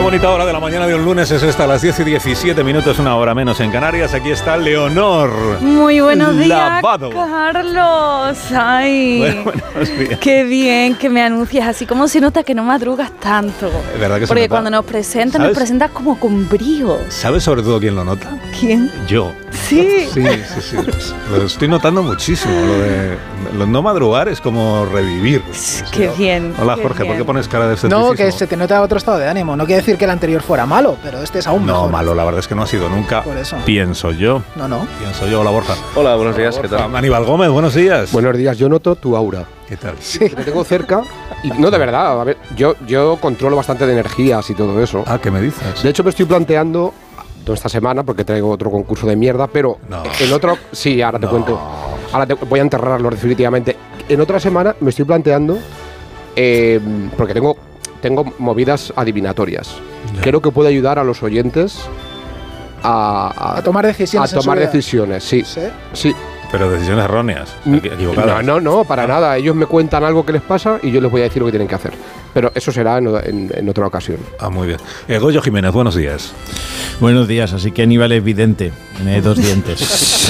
bonita hora de la mañana de un lunes es esta, a las 10:17, una hora menos en Canarias. Aquí está Leonor. Muy buenos días, Lavado. Carlos. Ay, Buenos días. qué bien que me anuncias así. ¿Cómo se nota que no madrugas tanto? Es verdad que se Porque nota. cuando nos presentas, ¿Sabes? nos presentas como con brío. ¿Sabes sobre todo quién lo nota? ¿Quién? Yo. Sí. Sí. Lo estoy notando muchísimo. Lo no madrugar es como revivir. Qué bien. Hola, qué Jorge, bien. ¿por qué pones cara de escepticismo? No, que se te nota otro estado de ánimo. No quiere decir que el anterior fuera malo, pero este es aún mejor. No, malo, la verdad es que no ha sido nunca. Por eso. Pienso yo. No. Hola, Borja. Hola, buenos días, ¿qué tal? Aníbal Gómez, buenos días. Buenos días, yo noto tu aura. ¿Qué tal? Sí. Te tengo cerca y no, de verdad, a ver, yo controlo bastante de energías y todo eso. Ah, ¿qué me dices? De hecho, me estoy planteando esta semana, porque traigo otro concurso de mierda, pero No. en otro... Sí, ahora te cuento. Ahora voy a enterrarlo definitivamente. En otra semana me estoy planteando, porque tengo movidas adivinatorias. Ya. Creo que puede ayudar a los oyentes a tomar decisiones. a tomar decisiones, sí. Sí. Sí. Pero decisiones erróneas, equivocadas. No, para nada. Ellos me cuentan algo que les pasa y yo les voy a decir lo que tienen que hacer. Pero eso será en otra ocasión. Ah, muy bien. Goyo Jiménez, buenos días. Buenos días, así que Aníbal es vidente, tiene 2 dientes.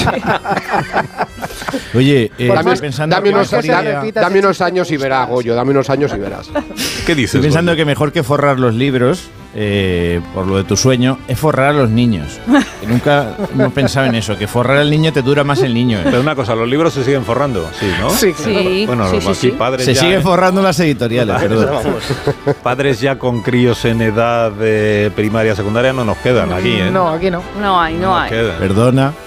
Oye, estoy pensando dame que unos, mejor dame unos años y verás, Goyo, dame unos años y verás. ¿Qué dices? estoy pensando Goyo? que mejor que forrar los libros, por lo de tu sueño, es forrar a los niños. Que nunca hemos pensado en eso, que forrar al niño te dura más el niño. Pero una cosa, los libros se siguen forrando, sí, ¿no? Sí, Sí, Bueno, sí, aquí sí. padres Se ya, siguen forrando las editoriales, perdón. padres ya con críos en edad de primaria, secundaria no nos quedan aquí, ¿eh? No, aquí no. No hay. nos quedan. Perdona.